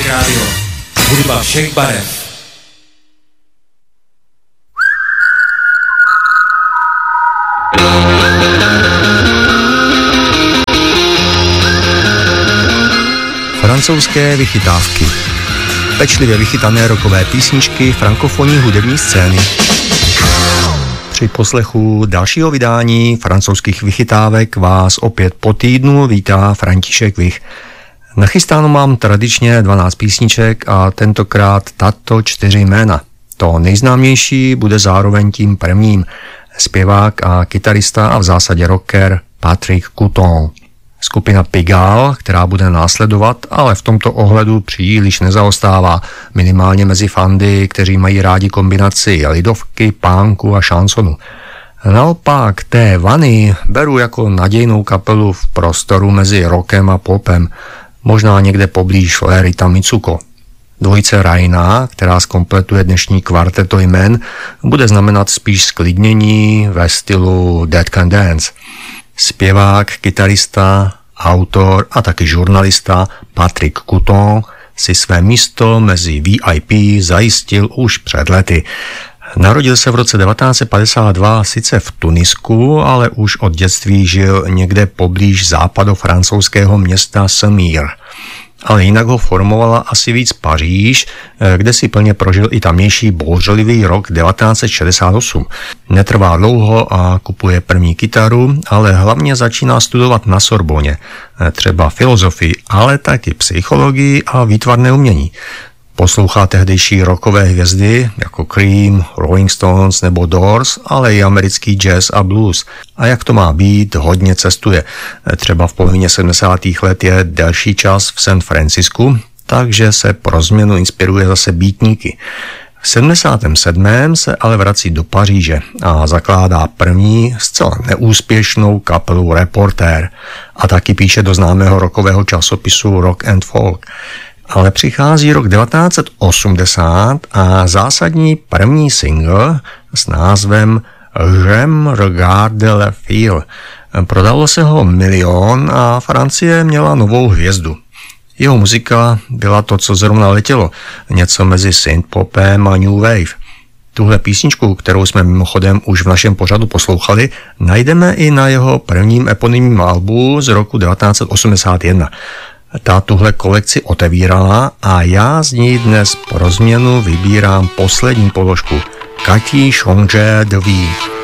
Music Radio. Hudba všech barev. Francouzské vychytávky. Pečlivě vychytané rockové písničky frankofonní hudební scény. Při poslechu dalšího vydání francouzských vychytávek vás opět po týdnu vítá František Vich. Nachystáno mám tradičně 12 písniček a tentokrát tato 4 jména. To nejznámější bude zároveň tím prvním. Zpěvák a kytarista a v zásadě rocker Patrick Couton. Skupina Pigalle, která bude následovat, ale v tomto ohledu příliš nezaostává, minimálně mezi fandy, kteří mají rádi kombinaci lidovky, punku a šansonu. Naopak té Vany beru jako nadějnou kapelu v prostoru mezi rockem a popem, možná někde poblíž Larryta Mitsuko. Dvojice Raina, která zkompletuje dnešní kvarteto jmen, bude znamenat spíš sklidnění ve stylu Dead Can Dance. Zpěvák, kytarista, autor a taky žurnalista Patrick Couton si své místo mezi VIP zajistil už před lety. Narodil se v roce 1952 sice v Tunisku, ale už od dětství žil někde poblíž západofrancouzského města Saumur. Ale jinak ho formovala asi víc Paříž, kde si plně prožil i tamější bouřlivý rok 1968. Netrvá dlouho a kupuje první kytaru, ale hlavně začíná studovat na Sorboně, třeba filozofii, ale taky psychologii a výtvarné umění. Poslouchá tehdejší rockové hvězdy jako Cream, Rolling Stones nebo Doors, ale i americký jazz a blues. A jak to má být, hodně cestuje. Třeba v polovině 70. let je delší čas v San Francisku, takže se pro změnu inspiruje zase beatníky. V 77. se ale vrací do Paříže a zakládá první zcela neúspěšnou kapelu Reportér a taky píše do známého rockového časopisu Rock and Folk. Ale přichází rok 1980 a zásadní první single s názvem J'aime regarder le fil. Prodalo se ho 1 milion a Francie měla novou hvězdu. Jeho muzika byla to, co zrovna letělo, něco mezi synthpopem a new wave. Tuhle písničku, kterou jsme mimochodem už v našem pořadu poslouchali, najdeme i na jeho prvním eponymním albu z roku 1981. Ta tuhle kolekci otevírala a já z ní dnes pro změnu vybírám poslední položku Cathy Change de Vie.